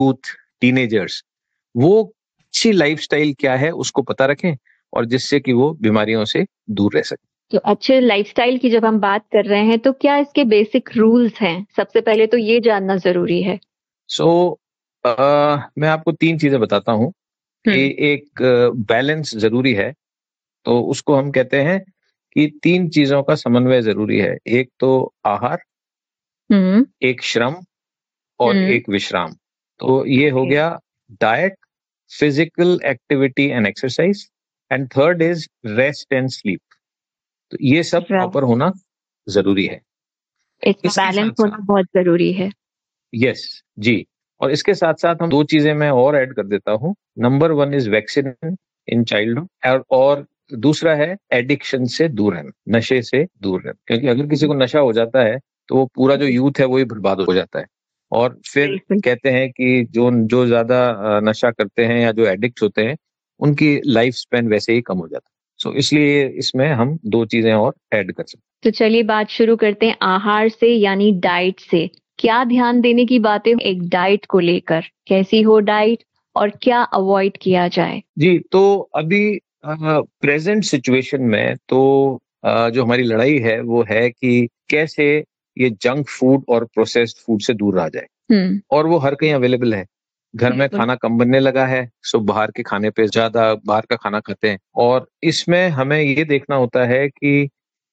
Youth, teenagers, वो अच्छी lifestyle क्या है उसको पता रखें और जिससे कि वो बीमारियों से दूर रह सके। तो अच्छे लाइफस्टाइल की जब हम बात कर रहे हैं तो क्या इसके बेसिक रूल्स हैं? सबसे पहले तो ये जानना जरूरी है। मैं आपको 3 चीजें बताता हूँ कि एक बैलेंस जरूरी है। तो उसको हम कहते हैं कि 3 चीजों का समन्वय जरूरी है। एक तो आहार, एक श्रम और एक विश्राम। तो ये हो गया diet, physical activity and exercise, and third is rest and sleep. तो ये सब प्रॉपर होना जरूरी है। इसका बैलेंस होना बहुत जरूरी है। यस जी। और इसके साथ साथ हम 2 चीजें मैं और ऐड कर देता हूँ। Number 1 is vaccine in childhood, और दूसरा है एडिक्शन से दूर रहना, नशे से दूर रहना। क्योंकि अगर किसी को नशा हो जाता है तो वो पूरा जो यूथ है वही बर्बाद हो जाता है। और फिर कहते हैं कि जो जो ज्यादा नशा करते हैं या जो एडिक्ट होते हैं उनकी लाइफ स्पैन वैसे ही कम हो जाता है। सो इसलिए इसमें हम 2 चीजें और ऐड कर सकते हैं। तो चलिए बात शुरू करते हैं आहार से, यानी डाइट से। क्या ध्यान देने की बातें एक डाइट को लेकर? कैसी हो डाइट और क्या अवॉइड किया जाए? जी, तो अभी प्रेजेंट सिचुएशन में तो जो हमारी लड़ाई है वो है कि कैसे ये जंक फूड और प्रोसेस्ड फूड से दूर रहा जाए। और वो हर कहीं अवेलेबल है। घर में खाना कम बनने लगा है, सो बाहर के खाने पे ज्यादा बाहर का खाना खाते हैं। और इसमें हमें ये देखना होता है कि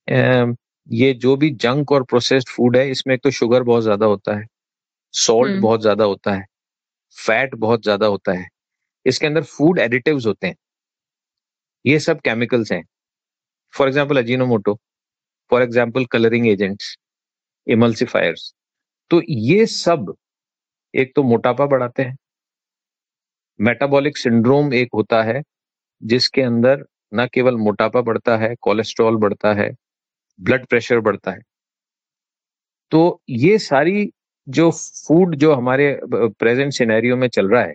ये जो भी जंक और प्रोसेस्ड फूड है इसमें एक तो शुगर बहुत ज्यादा होता है, सॉल्ट बहुत ज्यादा होता है, फैट बहुत ज्यादा होता है, इसके अंदर फूड एडिटिव्स होते हैं, ये सब केमिकल्स हैं। For example Ajinomoto, for example colouring agents, emulsifiers. तो ये सब एक तो मोटापा बढ़ाते हैं। मेटाबॉलिक सिंड्रोम एक होता है जिसके अंदर न केवल मोटापा बढ़ता है, कोलेस्ट्रॉल बढ़ता है, ब्लड प्रेशर बढ़ता है। तो ये सारी जो फूड जो हमारे प्रेजेंट सिनेरियो में चल रहा है,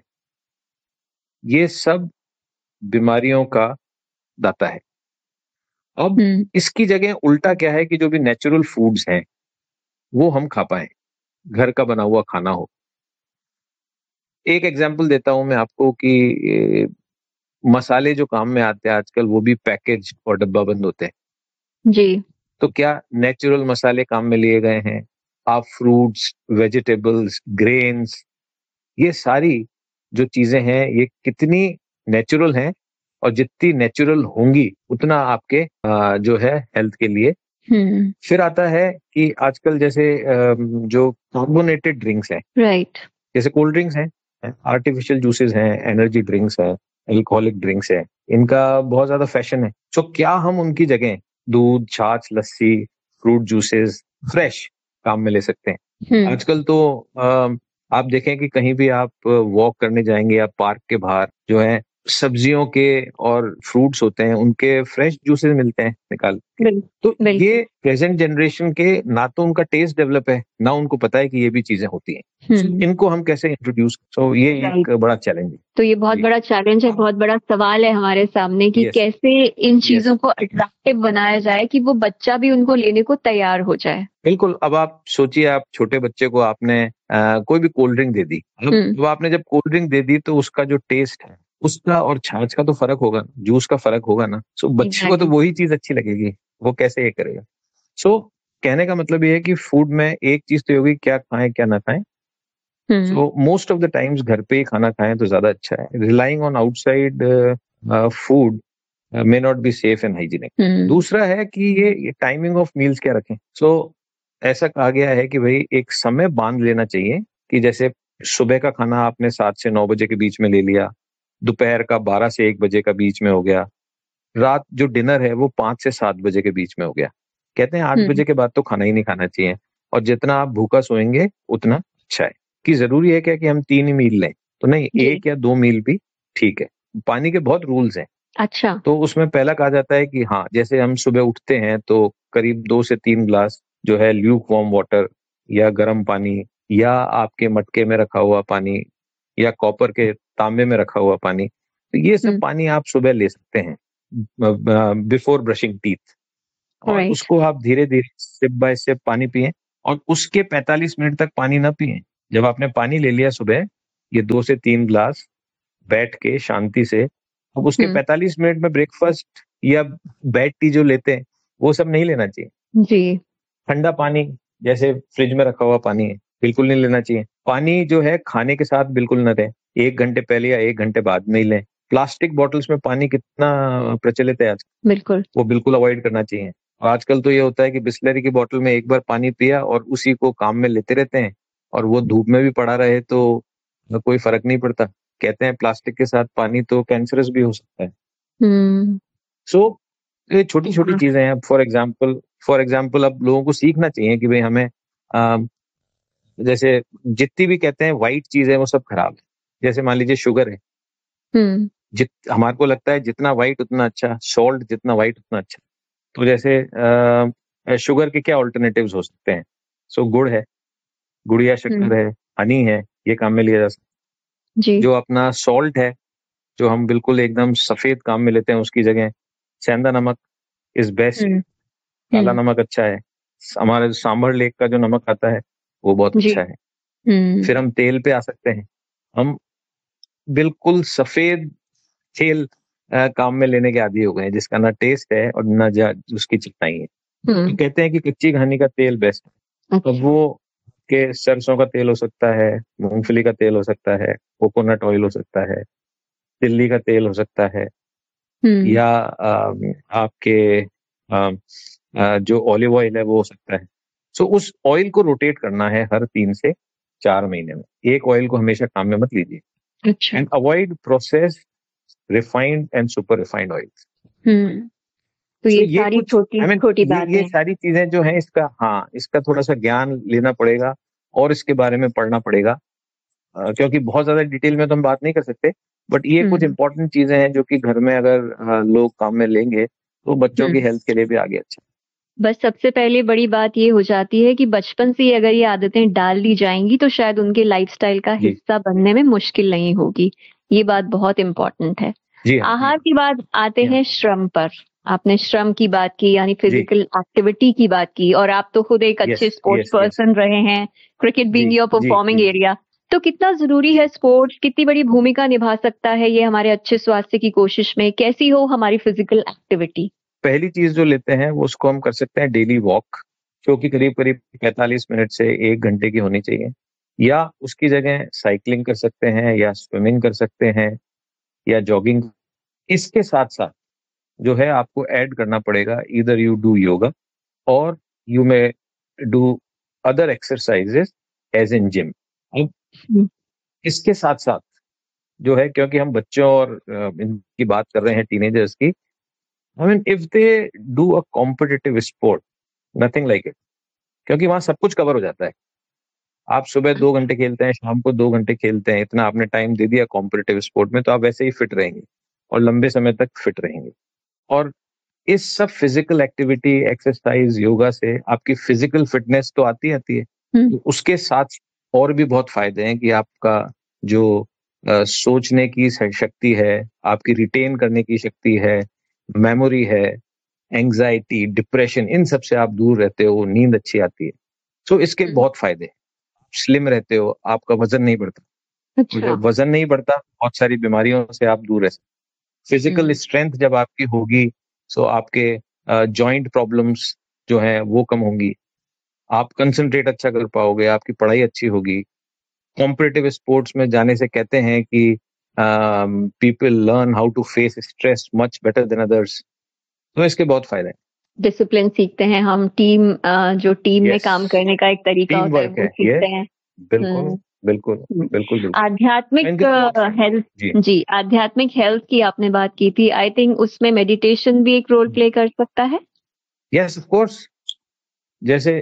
ये सब बीमारियों का दाता है। अब इसकी जगह उल्टा क्या है कि जो भी नेचुरल फूड्स हैं वो हम खा पाए, घर का बना हुआ खाना हो। एक एग्जांपल देता हूं मैं आपको कि मसाले जो काम में आते हैं आजकल वो भी पैकेज और डब्बा बंद होते हैं जी। तो क्या नेचुरल मसाले काम में लिए गए हैं? आप फ्रूट्स, वेजिटेबल्स, ग्रेन्स, ये सारी जो चीजें हैं ये कितनी नेचुरल हैं, और जितनी नेचुरल होंगी उतना आपके जो है हेल्थ के लिए। फिर आता है कि आजकल जैसे जो कार्बोनेटेड ड्रिंक्स हैं, राइट, जैसे कोल्ड ड्रिंक्स हैं, आर्टिफिशियल जूसेस हैं, एनर्जी ड्रिंक्स हैं, एल्कोहलिक ड्रिंक्स हैं, इनका बहुत ज्यादा फैशन है। तो क्या हम उनकी जगह दूध, छाछ, लस्सी, फ्रूट जूसेस फ्रेश काम में ले सकते हैं? आजकल तो आप देखें कि कहीं भी आप वॉक करने जाएंगे या पार्क के बाहर जो है सब्जियों के और फ्रूट्स होते हैं उनके फ्रेश जूसेस मिलते हैं निकाल के। तो ये प्रेजेंट जनरेशन के ना तो उनका टेस्ट डेवलप है, ना उनको पता है कि ये भी चीजें होती हैं। इनको हम कैसे इंट्रोड्यूस, सो ये एक बड़ा चैलेंज है। तो ये बहुत बड़ा चैलेंज है, बहुत बड़ा सवाल है हमारे सामने कि कैसे इन चीजों को अट्रैक्टिव बनाया जाए कि वो बच्चा भी उनको लेने को तैयार हो जाए। बिल्कुल। अब आप सोचिए, आप छोटे बच्चे को आपने कोई भी कोल्ड ड्रिंक दे दी, अब आपने जब कोल्ड ड्रिंक दे दी तो उसका जो टेस्ट है उसका और छाछ का तो फर्क होगा, जूस का फर्क होगा ना। सो बच्चे को तो वही चीज अच्छी लगेगी, वो कैसे ये करेगा? सो कहने का मतलब ये है कि फूड में एक चीज तो होगी, क्या खाएं क्या ना खाएं। So most of the times घर पे ही खाना खाएं तो ज्यादा अच्छा है। Relying on outside food may not be safe and hygienic. दूसरा है कि ये टाइमिंग ऑफ मील्स क्या रखें। सो ऐसा कहा गया है कि भाई एक समय बांध लेना चाहिए कि जैसे सुबह का खाना आपने 7 से 9 बजे के बीच में ले लिया, दोपहर का 12 से 1 बजे का बीच में हो गया, रात जो डिनर है वो 5 से 7 बजे के बीच में हो गया। कहते हैं 8 बजे के बाद तो खाना ही नहीं खाना चाहिए, और जितना आप भूखा सोएंगे उतना अच्छा है। कि जरूरी है क्या कि हम 3 ही मील लें? तो नहीं, 1 या 2 मील भी ठीक है। पानी के बहुत रूल्स हैं। अच्छा। तो उसमें पहला कहा जाता है कि हाँ, जैसे हम सुबह उठते हैं तो करीब 2 से 3 ग्लास जो है ल्यूक वार्म वाटर या गर्म पानी, या आपके मटके में रखा हुआ पानी, या कॉपर के तांबे में रखा हुआ पानी, तो ये सब पानी आप सुबह ले सकते हैं बिफोर ब्रशिंग टीथ। और उसको आप धीरे धीरे सिप बाय सिप पानी पिए, और उसके 45 मिनट तक पानी ना पिए। जब आपने पानी ले लिया सुबह, ये 2 से 3 ग्लास बैठ के शांति से। अब उसके 45 मिनट में ब्रेकफास्ट या बेड टी जो लेते हैं वो सब नहीं लेना चाहिए जी। ठंडा पानी जैसे फ्रिज में रखा हुआ पानी है बिल्कुल नहीं लेना चाहिए। पानी जो है खाने के साथ बिल्कुल न दें, 1 घंटे पहले या 1 घंटे बाद में ही लें। प्लास्टिक बॉटल्स में पानी कितना प्रचलित है आज, बिल्कुल वो बिल्कुल अवॉइड करना चाहिए। और आजकल तो ये होता है कि बिस्लरी की बोतल में एक बार पानी पिया और उसी को काम में लेते रहते हैं, और वो धूप में भी पड़ा रहे तो कोई फर्क नहीं पड़ता। कहते हैं प्लास्टिक के साथ पानी तो कैंसरस भी हो सकता है। सो ये छोटी छोटी चीजें हैं। फॉर एग्जाम्पल अब लोगों को सीखना चाहिए कि भाई हमें जैसे जितनी भी कहते हैं व्हाइट चीज है वो सब खराब है। जैसे मान लीजिए शुगर है, हमारे को लगता है जितना व्हाइट उतना अच्छा, सॉल्ट जितना व्हाइट उतना अच्छा। तो जैसे शुगर के क्या ऑल्टरनेटिव्स हो सकते हैं? सो गुड़ है, गुड़िया शक्कर है, हनी है, ये काम में लिया जा सकता है। जो अपना सॉल्ट है जो हम बिल्कुल एकदम सफेद काम में लेते हैं उसकी जगह सेंधा नमक इज बेस्ट। काला नमक अच्छा है। हमारे सांभर लेक का जो नमक आता है वो बहुत अच्छा है। फिर हम तेल पे आ सकते हैं। हम बिल्कुल सफेद तेल काम में लेने के आदी हो गए हैं जिसका ना टेस्ट है और ना उसकी चिकनाई है। तो कहते हैं कि कच्ची घानी का तेल बेस्ट है। तो वो के सरसों का तेल हो सकता है, मूंगफली का तेल हो सकता है, कोकोनट ऑयल हो सकता है, तिल्ली का तेल हो सकता है, या आपके जो ऑलिव ऑयल है वो हो सकता है। सो उस ऑयल को रोटेट करना है हर 3 से 4 महीने में। एक ऑयल को हमेशा काम में मत लीजिए। अच्छा। And avoid processed, refined and super refined oils. तो ये सारी छोटी बातें, ये सारी चीजें जो है इसका थोड़ा सा ज्ञान लेना पड़ेगा और इसके बारे में पढ़ना पड़ेगा, क्योंकि बहुत ज्यादा डिटेल में तो हम बात नहीं कर सकते। बट ये कुछ इंपॉर्टेंट चीजें हैं जो कि घर में अगर लोग काम में लेंगे तो बच्चों की हेल्थ के लिए भी आगे अच्छा। बस सबसे पहले बड़ी बात ये हो जाती है कि बचपन से ही अगर ये आदतें डाल दी जाएंगी तो शायद उनके लाइफस्टाइल का हिस्सा बनने में मुश्किल नहीं होगी। ये बात बहुत इम्पोर्टेंट है। आहार की बात आते हैं श्रम पर। आपने श्रम की बात की यानी फिजिकल एक्टिविटी की बात की, और आप तो खुद एक अच्छे स्पोर्ट्स पर्सन रहे हैं, cricket being your performing area. तो कितना जरूरी है स्पोर्ट्स, कितनी बड़ी भूमिका निभा सकता है ये हमारे अच्छे स्वास्थ्य की कोशिश में? कैसी हो हमारी फिजिकल एक्टिविटी? पहली चीज जो लेते हैं वो उसको हम कर सकते हैं डेली वॉक, जो कि करीब करीब 45 मिनट से 1 घंटे की होनी चाहिए। या उसकी जगह साइकिलिंग कर सकते हैं, या स्विमिंग कर सकते हैं, या जॉगिंग। इसके साथ साथ जो है आपको ऐड करना पड़ेगा, ईदर यू डू योगा और you may do other exercises as in gym. इसके साथ साथ जो है, क्योंकि हम बच्चों और इनकी बात कर रहे हैं, टीनेजर्स की, I mean, if they do a competitive sport, nothing like it, क्योंकि वहां सब कुछ कवर हो जाता है। आप सुबह 2 घंटे खेलते हैं, शाम को 2 घंटे खेलते हैं, इतना आपने टाइम दे दिया कॉम्पिटिटिव स्पोर्ट में, तो आप वैसे ही फिट रहेंगे और लंबे समय तक फिट रहेंगे। और इस सब फिजिकल एक्टिविटी, एक्सरसाइज, योगा से आपकी फिजिकल फिटनेस तो आती है, तो उसके साथ और भी बहुत फायदे हैं कि आपका जो सोचने की शक्ति है, आपकी रिटेन करने की शक्ति है, मेमोरी है, एंजाइटी, डिप्रेशन, इन सब से आप दूर रहते हो, नींद अच्छी आती है। सो इसके बहुत फायदे। स्लिम रहते हो, आपका वजन नहीं बढ़ता। अच्छा। जब वजन नहीं बढ़ता, बहुत सारी बीमारियों से आप दूर रह सकते। फिजिकल स्ट्रेंथ जब आपकी होगी, सो आपके जॉइंट प्रॉब्लम्स जो हैं वो कम होंगी, आप कंसंट्रेट अच्छा कर पाओगे, आपकी पढ़ाई अच्छी होगी। कॉम्पिटिटिव स्पोर्ट्स में जाने से कहते हैं कि people learn how to face stress much better than others. तो इसके बहुत फायदे हैं। डिसिप्लिन सीखते हैं हम, जो टीम में काम करने का एक तरीका होता है वो सीखते हैं। बिल्कुल बिल्कुल बिल्कुल। आध्यात्मिक हेल्थ, जी आध्यात्मिक हेल्थ की आपने बात की थी, आई थिंक उसमें मेडिटेशन भी एक रोल प्ले कर सकता है। Yes of course. जैसे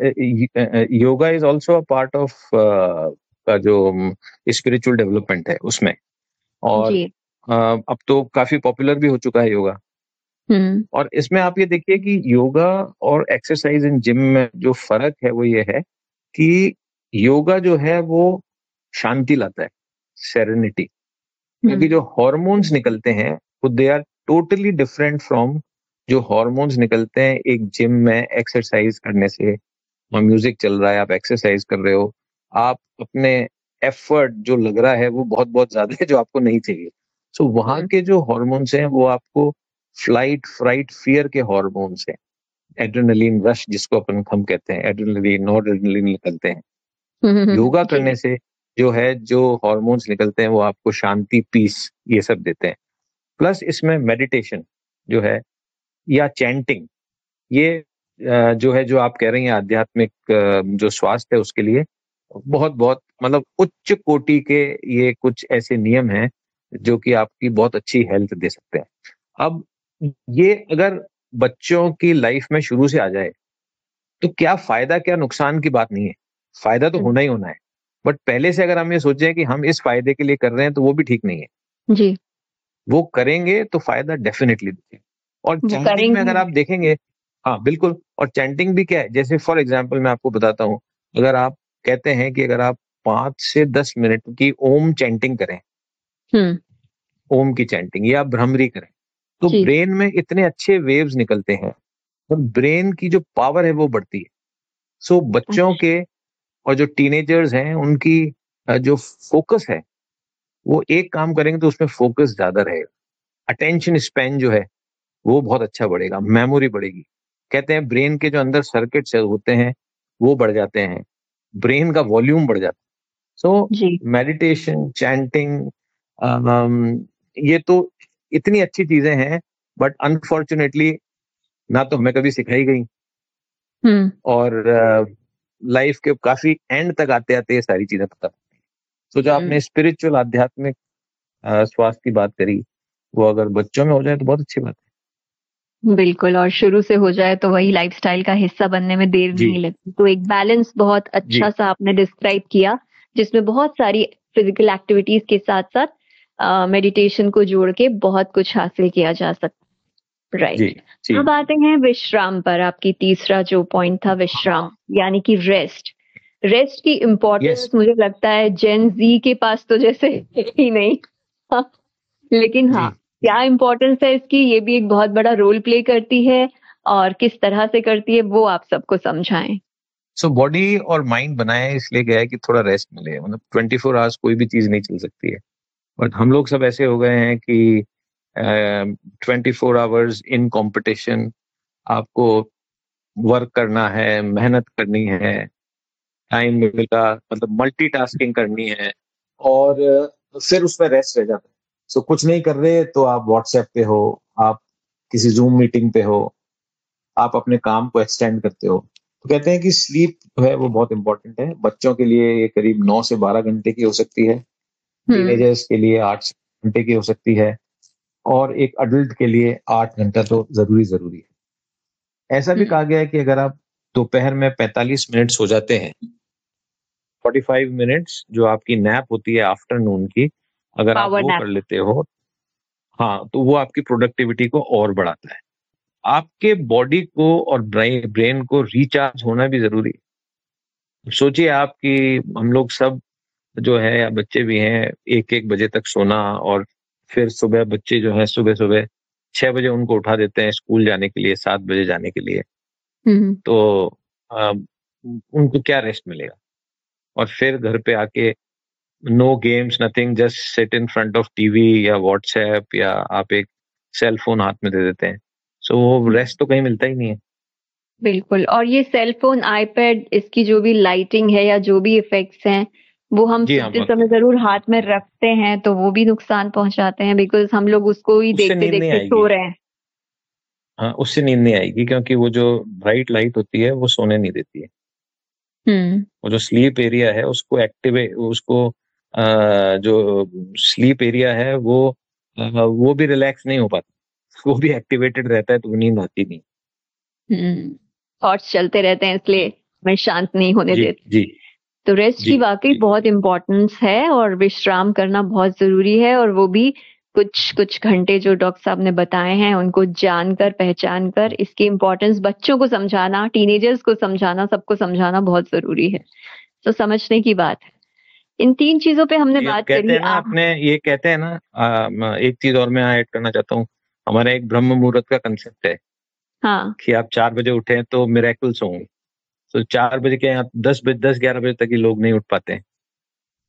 yoga is also a part of का जो स्पिरिचुअल डेवलपमेंट है उसमें, और अब तो काफी पॉपुलर भी हो चुका है योगा। और इसमें आप ये देखिए कि योगा और एक्सरसाइज इन जिम में जो फर्क है वो ये है कि योगा जो है वो शांति लाता है, सेरेनिटी। क्योंकि जो हॉर्मोन्स निकलते हैं वो they are totally different from जो हॉर्मोन्स निकलते हैं एक जिम में एक्सरसाइज करने से। म्यूजिक चल रहा है, आप एक्सरसाइज कर रहे हो, आप अपने एफर्ट जो लग रहा है वो बहुत बहुत ज्यादा है, जो आपको नहीं चाहिए। सो वहां के जो हॉर्मोन्स हैं वो आपको फ्लाइट, फ्राइट, फियर के हॉर्मोन्स हैं। एड्रेनलिन रश जिसको हम कहते हैं, एड्रेनलिन, नॉरएड्रेनलिन निकलते हैं। योगा करने से जो है, जो हॉर्मोन्स निकलते हैं वो आपको शांति, पीस, ये सब देते हैं। प्लस इसमें मेडिटेशन जो है या चैंटिंग, ये जो है, जो आप कह रही हैं आध्यात्मिक जो स्वास्थ्य है उसके लिए बहुत बहुत मतलब उच्च कोटि के ये कुछ ऐसे नियम हैं जो कि आपकी बहुत अच्छी हेल्थ दे सकते हैं। अब ये अगर बच्चों की लाइफ में शुरू से आ जाए तो क्या फायदा, क्या नुकसान की बात नहीं है, फायदा तो होना ही होना है। बट पहले से अगर हम ये सोचें कि हम इस फायदे के लिए कर रहे हैं तो वो भी ठीक नहीं है जी। वो करेंगे तो फायदा डेफिनेटली दिखेगा। और चैंटिंग में अगर आप देखेंगे, हाँ बिल्कुल, और चैंटिंग भी क्या है, जैसे फॉर एग्जांपल मैं आपको बताता हूँ, अगर आप कहते हैं कि अगर आप 5 से 10 मिनट की ओम चैंटिंग करें, ओम की चैंटिंग या भ्रमरी करें, तो ब्रेन में इतने अच्छे वेव्स निकलते हैं और ब्रेन की जो पावर है वो बढ़ती है। सो बच्चों के और जो टीनेजर्स हैं उनकी जो फोकस है वो एक काम करेंगे तो उसमें फोकस ज्यादा रहेगा, अटेंशन स्पैन जो है वो बहुत अच्छा बढ़ेगा, मेमोरी बढ़ेगी। कहते हैं ब्रेन के जो अंदर सर्किट्स होते हैं वो बढ़ जाते हैं, ब्रेन का वॉल्यूम बढ़ जाता है। सो मेडिटेशन, चैंटिंग, ये तो इतनी अच्छी चीजें हैं, बट अनफॉर्चुनेटली ना तो हमें कभी सिखाई गई और लाइफ के काफी एंड तक आते आते ये सारी चीजें पता लगती हैं। तो जो आपने स्पिरिचुअल, आध्यात्मिक स्वास्थ्य की बात करी, वो अगर बच्चों में हो जाए तो बहुत अच्छी बात है। बिल्कुल, और शुरू से हो जाए तो वही लाइफस्टाइल का हिस्सा बनने में देर नहीं लगती। तो एक बैलेंस बहुत अच्छा सा आपने डिस्क्राइब किया, जिसमें बहुत सारी फिजिकल एक्टिविटीज के साथ साथ मेडिटेशन को जोड़ के बहुत कुछ हासिल किया जा सकता है। राइट। अब आते हैं विश्राम पर। आपकी तीसरा जो पॉइंट था विश्राम, यानी कि रेस्ट। रेस्ट की इम्पोर्टेंस मुझे लगता है जेन जी के पास तो जैसे ही नहीं लेकिन हाँ, क्या इम्पोर्टेंस है इसकी, ये भी एक बहुत बड़ा रोल प्ले करती है, और किस तरह से करती है वो आप सबको समझाएं। सो बॉडी और माइंड बनाया इसलिए गया है कि थोड़ा रेस्ट मिले। मतलब 24 आवर्स कोई भी चीज नहीं चल सकती है, बट हम लोग सब ऐसे हो गए हैं कि 24 आवर्स इन कंपटीशन, आपको वर्क करना है, मेहनत करनी है, टाइम मिलेगा, मतलब मल्टीटास्किंग करनी है, और फिर उसमें रेस्ट रह जाता है। सो कुछ नहीं कर रहे तो आप व्हाट्सएप पे हो, आप किसी जूम मीटिंग पे हो, आप अपने काम को एक्सटेंड करते हो। तो कहते हैं कि स्लीप है वो बहुत इंपॉर्टेंट है। बच्चों के लिए ये करीब 9 से 12 घंटे की हो सकती है, टीनेजर्स के लिए 8 घंटे की हो सकती है, और एक अडल्ट के लिए 8 घंटा तो जरूरी है। ऐसा भी कहा गया है कि अगर आप दोपहर में 45 मिनट सो जाते हैं, 45 मिनट्स जो आपकी नैप होती है आफ्टरनून की, अगर आप वो कर लेते हो, हाँ, तो वो आपकी प्रोडक्टिविटी को और बढ़ाता है। आपके बॉडी को और ब्रेन को रिचार्ज होना भी जरूरी है। सोचिए आप कि हम लोग सब जो है, या बच्चे भी हैं, 1-1 बजे तक सोना, और फिर सुबह बच्चे जो है सुबह सुबह 6 बजे उनको उठा देते हैं स्कूल जाने के लिए, 7 बजे जाने के लिए। तो उनको क्या रेस्ट मिलेगा? और फिर घर पे आके know games, nothing, just sit in front of TV या व्हाट्सएप, या आप एक सेल फोन हाथ में दे देते हैं। सो वो रेस्ट तो कहीं मिलता ही नहीं है। बिल्कुल, और ये सेल फोन, आईपैड, इसकी जो भी लाइटिंग है या जो भी इफेक्ट्स हैं, वो हम सोते समय जरूर हाथ में रखते हैं तो वो भी नुकसान पहुंचाते हैं, बिकॉज हम लोग उसको ही देखते देखते सो रहे हैं। हाँ, उससे नींद नहीं आएगी, क्योंकि वो जो ब्राइट लाइट होती है वो सोने नहीं देती है। वो जो स्लीप एरिया है उसको एक्टिवेट, उसको जो स्लीप एरिया है वो भी रिलैक्स नहीं हो पाता, वो भी एक्टिवेटेड रहता है, तो नींद आती नहीं। थॉट्स चलते रहते हैं, इसलिए मैं शांत नहीं होने देती। तो रेस्ट की वाकई बहुत इम्पोर्टेंस है, और विश्राम करना बहुत जरूरी है, और वो भी कुछ घंटे जो डॉक्टर साहब ने बताए हैं उनको जानकर, पहचान कर, इसकी इम्पोर्टेंस बच्चों को समझाना, टीनेजर्स को समझाना, सबको समझाना बहुत जरूरी है। तो समझने की बात है। इन 3 चीजों पे हमने बात करी। ये कहते हैं ना, एक चीज और मैं ऐड करना चाहता हूँ। हमारा एक ब्रह्म मुहूर्त का कंसेप्ट है, हाँ, कि आप 4 बजे उठे तो मिरेकल्स होंगे। तो 4 बजे के, 10-11 बजे तक ही लोग नहीं उठ पाते हैं।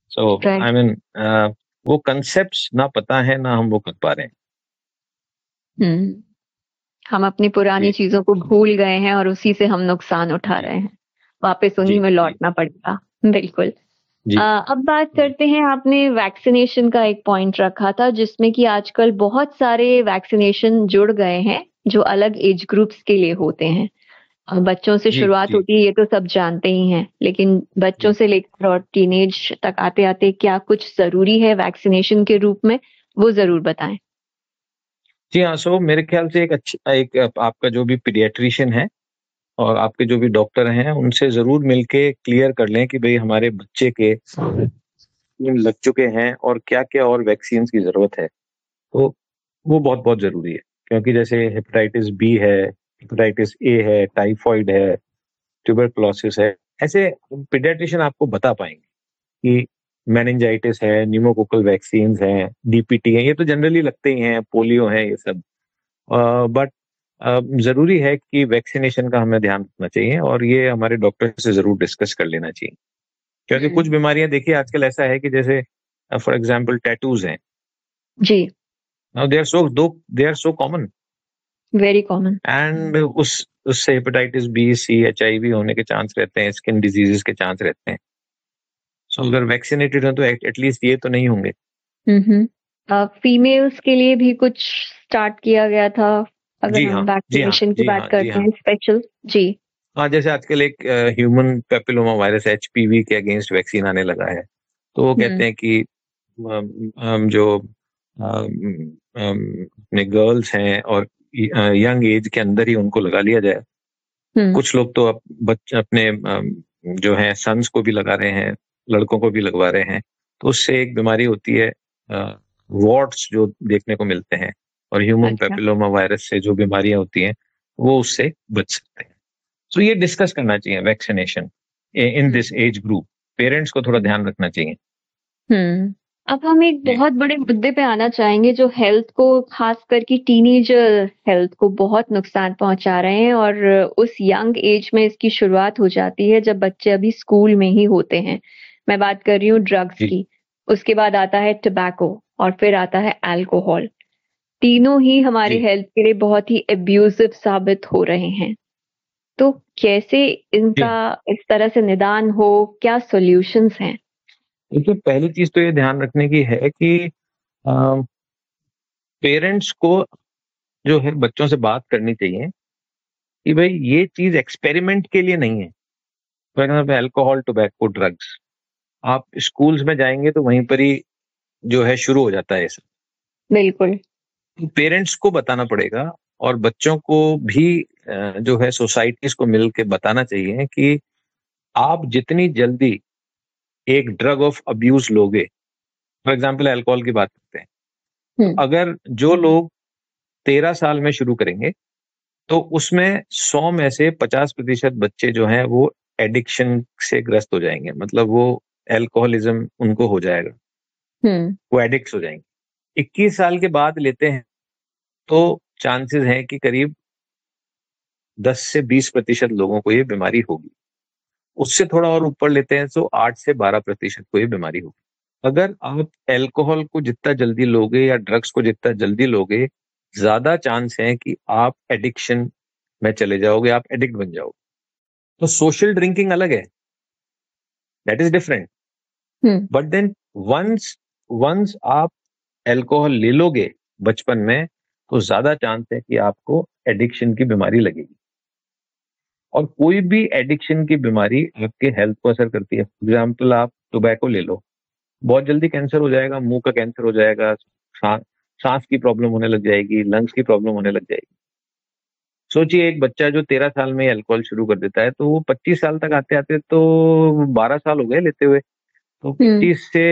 सो आई मीन वो कंसेप्ट्स ना पता है ना हम वो कर पा रहे हैं। हम अपनी पुरानी चीजों को भूल गए हैं और उसी से हम नुकसान उठा रहे हैं, वापस उन्हीं में लौटना पड़ेगा। बिल्कुल। अब बात करते हैं, आपने वैक्सीनेशन का एक पॉइंट रखा था जिसमें कि आजकल बहुत सारे वैक्सीनेशन जुड़ गए हैं जो अलग एज ग्रुप्स के लिए होते हैं। बच्चों से शुरुआत होती है, ये तो सब जानते ही हैं, लेकिन बच्चों से लेकर और टीनेज तक आते आते क्या कुछ जरूरी है वैक्सीनेशन के रूप में, वो जरूर बताएं। जी हाँ, सो मेरे ख्याल से एक आपका जो भी पीडियाट्रिशियन है और आपके जो भी डॉक्टर हैं उनसे जरूर मिलके क्लियर कर लें कि भाई हमारे बच्चे के लग चुके हैं और क्या क्या और वैक्सीन की जरूरत है। तो वो बहुत बहुत जरूरी है, क्योंकि जैसे हेपेटाइटिस बी है, हेपेटाइटिस ए है, टाइफॉइड है, ट्यूबरकुलोसिस है, ऐसे पीडियाट्रिशियन आपको बता पाएंगे कि मेनिंजाइटिस है, न्यूमोकोकल वैक्सीन हैं, डीपीटी है, ये तो जनरली लगते ही हैं, पोलियो है, ये सब। बट जरूरी है कि वैक्सीनेशन का हमें ध्यान रखना चाहिए और ये हमारे डॉक्टर से जरूर डिस्कस कर लेना चाहिए, क्योंकि कुछ बीमारियां देखिए आजकल ऐसा है कि जैसे फॉर एग्जांपल टैटूज हैं जी, now they are so common, very common, and उससे हेपेटाइटिस बी, सी, HIV होने के चांस रहते हैं, स्किन डिजीजेस के चांस रहते हैं। सो अगर वैक्सीनेटेड हो तो एटलीस्ट ये तो नहीं होंगे। फीमेल्स के लिए भी कुछ स्टार्ट किया गया था, अगर हम वैक्सीनेशन की बात करते हैं स्पेशल। जी हाँ, जैसे आजकल एक ह्यूमन पेपिलोमा वायरस HPV के अगेंस्ट वैक्सीन आने लगा है, तो वो कहते हैं कि जो अपने गर्ल्स हैं और यंग एज के अंदर ही उनको लगा लिया जाए। कुछ लोग तो अपने जो है सन्स को भी लगा रहे हैं, लड़कों को भी लगवा रहे हैं। तो उससे एक बीमारी होती है वॉर्ट्स जो देखने को मिलते हैं, और ह्यूमन पेपिलोमा वायरस से जो बीमारियां होती हैं वो उससे बच सकते हैं। सो ये डिस्कस करना चाहिए vaccination in this age group, parents को थोड़ा ध्यान रखना चाहिए। अब हम एक बहुत बड़े मुद्दे पे आना चाहेंगे जो हेल्थ को, खास करके टीनेजर हेल्थ को बहुत नुकसान पहुंचा रहे हैं, और उस यंग एज में इसकी शुरुआत हो जाती है जब बच्चे अभी स्कूल में ही होते हैं। मैं बात कर रही हूँ ड्रग्स की, उसके बाद आता है टबैको और फिर आता है अल्कोहल। तीनों ही हमारे हेल्थ के लिए बहुत ही एब्यूजिव साबित हो रहे हैं। तो कैसे इनका इस तरह से निदान हो, क्या सॉल्यूशंस हैं? देखिए, पहली चीज तो ये ध्यान रखने की है कि पेरेंट्स को जो है बच्चों से बात करनी चाहिए कि भाई ये चीज एक्सपेरिमेंट के लिए नहीं है। For example alcohol, tobacco, drugs, आप स्कूल्स में जाएंगे तो वहीं पर ही जो है शुरू हो जाता है ये सब। बिल्कुल, पेरेंट्स को बताना पड़ेगा और बच्चों को भी जो है सोसाइटीज को मिल के बताना चाहिए कि आप जितनी जल्दी एक ड्रग ऑफ अब्यूज लोगे, फॉर एग्जाम्पल अल्कोहल की बात करते हैं, तो अगर जो लोग 13 साल में शुरू करेंगे तो उसमें 100 में से 50% बच्चे जो हैं वो एडिक्शन से ग्रस्त हो जाएंगे, मतलब वो एल्कोहलिज्म उनको हो जाएगा, वो एडिक्ट हो जाएंगे। 21 साल के बाद लेते हैं तो चांसेस हैं कि करीब 10 से 20% लोगों को ये बीमारी होगी। उससे थोड़ा और ऊपर लेते हैं तो 8 से 12% को ये बीमारी होगी। अगर आप एल्कोहल को जितना जल्दी लोगे या ड्रग्स को जितना जल्दी लोगे, ज्यादा चांस है कि आप एडिक्शन में चले जाओगे, आप एडिक्ट बन जाओगे। तो सोशल ड्रिंकिंग अलग है, that is different, but then once आप एल्कोहल ले लोगे बचपन में तो ज्यादा चांस है कि आपको एडिक्शन की बीमारी लगेगी। और कोई भी एडिक्शन की बीमारी आपके हेल्थ को असर करती है। फॉर एग्जाम्पल आप टोबैको ले लो, बहुत जल्दी कैंसर हो जाएगा, मुंह का कैंसर हो जाएगा, सांस की प्रॉब्लम होने लग जाएगी, लंग्स की प्रॉब्लम होने लग जाएगी। सोचिए एक बच्चा जो 13 साल में अल्कोहल शुरू कर देता है तो वो 25 साल तक आते आते तो 12 साल हो गए लेते हुए, तो 25 से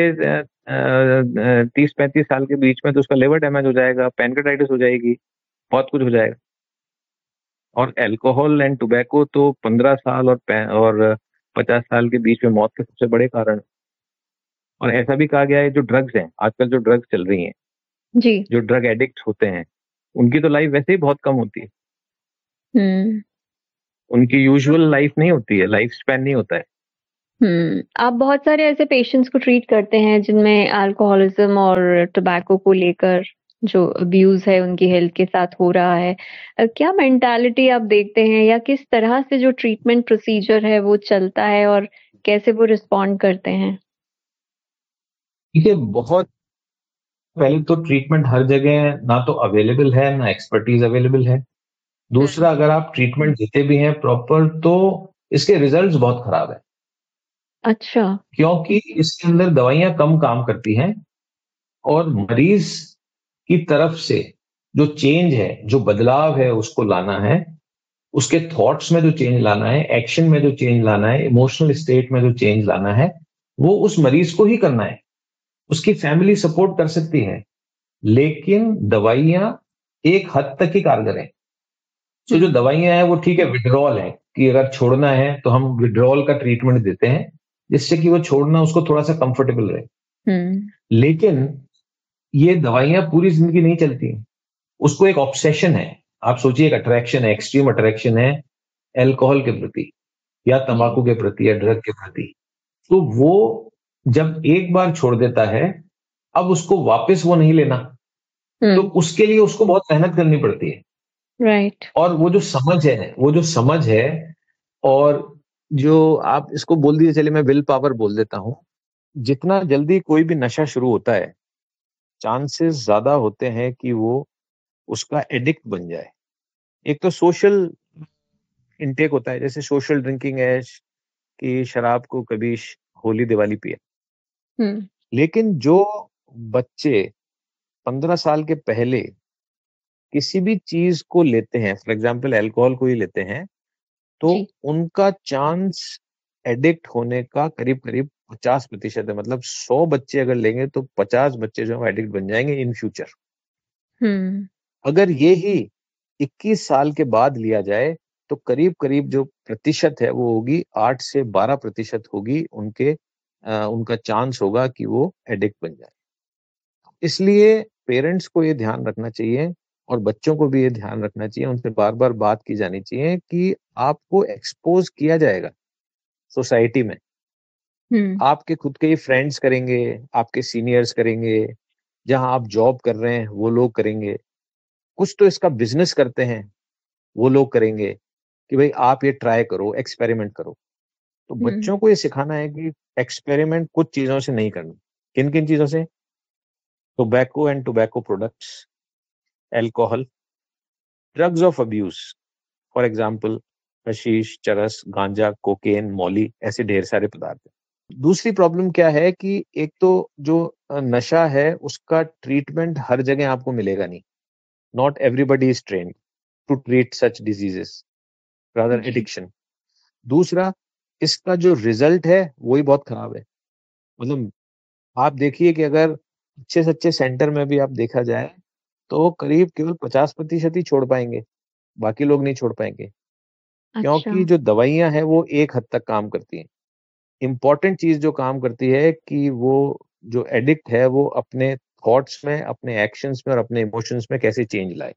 30-35 साल के बीच में तो उसका लिवर डैमेज हो जाएगा, पैनक्रेटाइटिस हो जाएगी, बहुत कुछ हो जाएगा। और अल्कोहल एंड टोबैको तो 15 साल और 50 साल के बीच में मौत के सबसे बड़े कारण। और ऐसा भी कहा गया है जो ड्रग्स हैं, आजकल जो ड्रग्स चल रही हैं जी, जो ड्रग एडिक्ट होते हैं उनकी तो लाइफ वैसे ही बहुत कम होती है। उनकी यूजुअल लाइफ नहीं होती है, लाइफ स्पैन नहीं होता है। आप बहुत सारे ऐसे पेशेंट्स को ट्रीट करते हैं जिनमें अल्कोहलिज्म और टोबैको को लेकर जो अब्यूज है उनकी हेल्थ के साथ हो रहा है। क्या मेंटालिटी आप देखते हैं या किस तरह से जो ट्रीटमेंट प्रोसीजर है वो चलता है और कैसे वो रिस्पॉन्ड करते हैं? देखिए, बहुत पहले तो ट्रीटमेंट हर जगह ना तो अवेलेबल है, ना एक्सपर्टीज अवेलेबल है। दूसरा, अगर आप ट्रीटमेंट देते भी हैं प्रॉपर तो इसके रिजल्ट्स बहुत खराब है। अच्छा। क्योंकि इसके अंदर दवाइयां कम काम करती हैं और मरीज की तरफ से जो चेंज है, जो बदलाव है उसको लाना है, उसके थॉट्स में जो चेंज लाना है, एक्शन में जो चेंज लाना है, इमोशनल स्टेट में जो चेंज लाना है, वो उस मरीज को ही करना है। उसकी फैमिली सपोर्ट कर सकती है, लेकिन दवाइयां एक हद तक ही कारगर है। तो जो दवाइयां हैं वो ठीक है, विड्रॉल है कि अगर छोड़ना है तो हम विड्रॉल का ट्रीटमेंट देते हैं जिससे कि वो छोड़ना उसको थोड़ा सा कंफर्टेबल रहे। लेकिन ये दवाइयां पूरी जिंदगी नहीं चलती। उसको एक ऑब्सेशन है। आप सोचिए, एक अट्रैक्शन है, एक्सट्रीम अट्रैक्शन है एल्कोहल के प्रति या तंबाकू के प्रति या ड्रग के प्रति। तो वो जब एक बार छोड़ देता है, अब उसको वापस वो नहीं लेना, तो उसके लिए उसको बहुत मेहनत करनी पड़ती है। राइट। और वो जो समझ है और जो आप इसको बोल दीजिए, चलिए मैं विल पावर बोल देता हूं। जितना जल्दी कोई भी नशा शुरू होता है, चांसेस ज्यादा होते हैं कि वो उसका एडिक्ट बन जाए। एक तो सोशल इनटेक होता है, जैसे सोशल ड्रिंकिंग है कि शराब को कभी होली दिवाली पिया। लेकिन जो बच्चे 15 साल के पहले किसी भी चीज को लेते हैं, फॉर एग्जाम्पल अल्कोहल को ही लेते हैं, तो उनका चांस एडिक्ट होने का करीब करीब 50% है। मतलब 100 बच्चे अगर लेंगे तो 50 बच्चे जो है एडिक्ट बन जाएंगे इन फ्यूचर। अगर ये ही 21 साल के बाद लिया जाए तो करीब करीब जो प्रतिशत है वो होगी 8 से 12% होगी उनका चांस होगा कि वो एडिक्ट बन जाए। इसलिए पेरेंट्स को ये ध्यान रखना चाहिए और बच्चों को भी ये ध्यान रखना चाहिए, उनसे बार बार बात की जानी चाहिए कि आपको एक्सपोज किया जाएगा सोसाइटी में। आपके खुद के ही फ्रेंड्स करेंगे, आपके सीनियर्स करेंगे, जहां आप जॉब कर रहे हैं वो लोग करेंगे, कुछ तो इसका बिजनेस करते हैं वो लोग करेंगे कि भाई आप ये ट्राई करो, एक्सपेरिमेंट करो। तो बच्चों को ये सिखाना है कि एक्सपेरिमेंट कुछ चीजों से नहीं करना। किन किन चीजों से? Tobacco and tobacco products, alcohol, drugs of abuse, for example hashish, चरस, गांजा, कोकेन, मौली, ऐसे ढेर सारे पदार्थ हैं। दूसरी प्रॉब्लम क्या है कि एक तो जो नशा है उसका ट्रीटमेंट हर जगह आपको मिलेगा नहीं। Not everybody is trained to treat such diseases, rather addiction. दूसरा, इसका जो रिजल्ट है वही बहुत खराब है। मतलब आप देखिए कि अगर अच्छे से अच्छे सेंटर में भी आप देखा जाए तो करीब केवल 50% ही छोड़ पाएंगे, बाकी लोग नहीं छोड़ पाएंगे। क्योंकि जो दवाइयां हैं वो एक हद तक काम करती हैं। इंपॉर्टेंट चीज जो काम करती है कि वो जो एडिक्ट है वो अपने थॉट्स में, अपने एक्शंस में और अपने इमोशंस में कैसे चेंज लाए।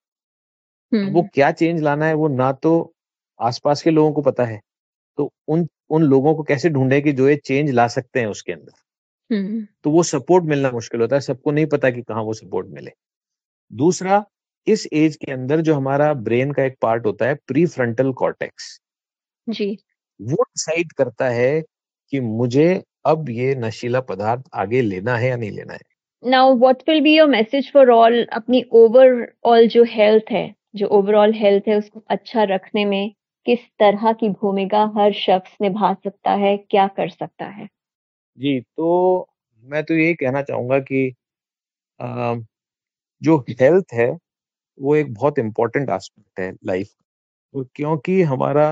वो क्या चेंज लाना है वो ना तो आसपास के लोगों को पता है, तो उन लोगों को कैसे ढूंढे कि जो ये चेंज ला सकते हैं उसके अंदर। तो वो सपोर्ट मिलना मुश्किल होता है, सबको नहीं पता कि कहाँ वो सपोर्ट मिले। दूसरा, इस एज के अंदर जो हमारा ब्रेन का एक पार्ट होता है प्री फ्रंटल कॉर्टेक्स, जी, वो डिसाइड करता है कि मुझे अब ये नशीला पदार्थ आगे लेना है या नहीं लेना है। Now what will be your message for all अपनी ओवरऑल जो हेल्थ है, जो ओवरऑल हेल्थ है उसको अच्छा रखने में किस तरह की भूमिका हर शख्स निभा सकता है, क्या कर सकता है? जी, तो मैं तो यही कहना चाहूंगा कि जो हेल्थ है वो एक बहुत इम्पोर्टेंट एस्पेक्ट है लाइफ, क्योंकि हमारा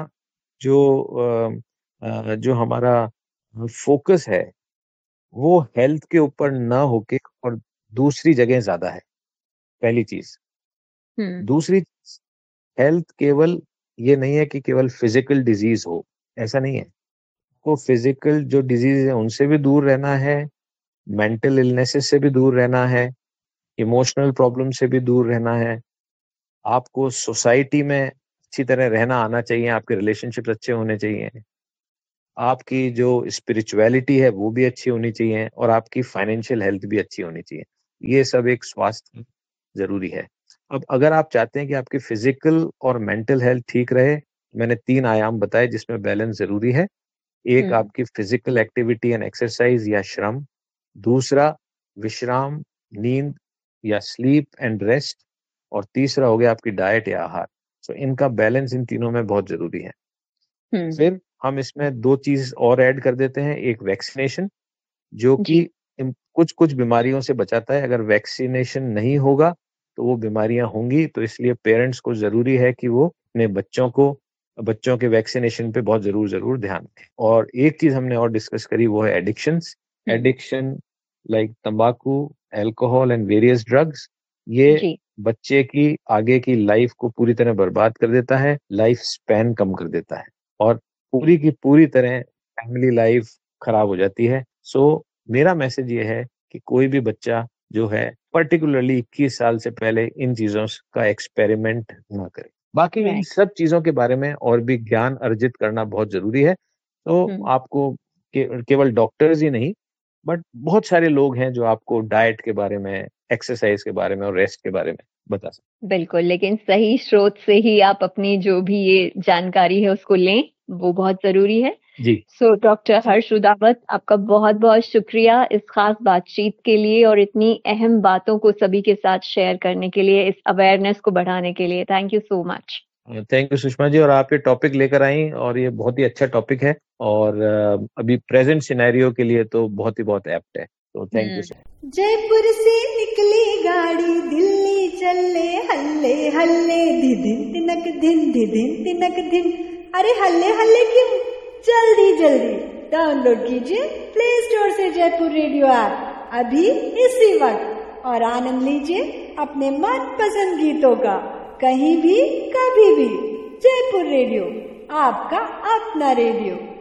जो हमारा फोकस है वो हेल्थ के ऊपर ना होके और दूसरी जगह ज्यादा है, पहली चीज। दूसरी, हेल्थ केवल ये नहीं है कि केवल फिजिकल डिजीज हो, ऐसा नहीं है। को फिजिकल जो डिजीज है उनसे भी दूर रहना है, मेंटल इलनेसेस से भी दूर रहना है, इमोशनल प्रॉब्लम से भी दूर रहना है। आपको सोसाइटी में अच्छी तरह रहना आना चाहिए, आपके रिलेशनशिप अच्छे होने चाहिए। आपकी जो स्पिरिचुअलिटी है वो भी अच्छी होनी चाहिए और आपकी फाइनेंशियल हेल्थ भी अच्छी होनी चाहिए। ये सब एक स्वास्थ्य जरूरी है। अब अगर आप चाहते हैं कि आपकी फिजिकल और मेंटल हेल्थ ठीक रहे, मैंने 3 आयाम बताए जिसमें बैलेंस जरूरी है। एक आपकी फिजिकल एक्टिविटी एंड एक्सरसाइज या श्रम, दूसरा विश्राम, नींद या स्लीप एंड रेस्ट, और तीसरा हो गया आपकी डाइट या आहार। तो इनका बैलेंस इन तीनों में बहुत जरूरी है। फिर हम इसमें 2 चीज और ऐड कर देते हैं। एक वैक्सीनेशन, जो कि कुछ कुछ बीमारियों से बचाता है। अगर वैक्सीनेशन नहीं होगा तो वो बीमारियां होंगी, तो इसलिए पेरेंट्स को जरूरी है कि वो अपने बच्चों के वैक्सीनेशन पे बहुत जरूर ध्यान दें। और एक चीज हमने और डिस्कस करी, वो है एडिक्शन लाइक तंबाकू, अल्कोहल एंड वेरियस ड्रग्स। ये बच्चे की आगे की लाइफ को पूरी तरह बर्बाद कर देता है, लाइफ स्पैन कम कर देता है और पूरी की पूरी तरह फैमिली लाइफ खराब हो जाती है। सो मेरा मैसेज ये है कि कोई भी बच्चा जो है पर्टिकुलरली 21 साल से पहले इन चीजों का एक्सपेरिमेंट ना करे। बाकी इन सब चीजों के बारे में और भी ज्ञान अर्जित करना बहुत जरूरी है। तो आपको केवल डॉक्टर्स ही नहीं, बट बहुत सारे लोग हैं जो आपको डाइट के बारे में, एक्सरसाइज के बारे में और रेस्ट के बारे में बता सकते। बिल्कुल, लेकिन सही स्रोत से ही आप अपनी जो भी ये जानकारी है उसको लें, वो बहुत जरूरी है जी। सो डॉक्टर हर्ष रुदावत, आपका बहुत बहुत शुक्रिया इस खास बातचीत के लिए और इतनी अहम बातों को सभी के साथ शेयर करने के लिए, इस अवेयरनेस को बढ़ाने के लिए। Thank you so much. Thank you Sushma ji. और आप ये टॉपिक लेकर आई और ये बहुत ही अच्छा टॉपिक है और अभी प्रेजेंट सिनेरियो के लिए तो बहुत एप्ट है। तो थैंक यू सर। जयपुर से निकली गाड़ी, दिल्ली चले हल्ले हल्ले, धिदिन तिनक धिन धिदिन तिनक धिन। अरे हल्ले हल्ले क्यों, जल्दी जल्दी डाउनलोड कीजिए प्ले स्टोर से जयपुर रेडियो ऐप अभी इसी वक्त और आनंद लीजिए अपने मनपसंद गीतों का, कहीं भी कभी भी। जयपुर रेडियो, आपका अपना रेडियो।